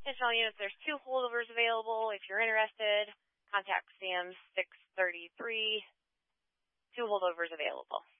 extension units, there's 2 holdovers available. If you're interested, contact Sam 633. 2 holdovers available.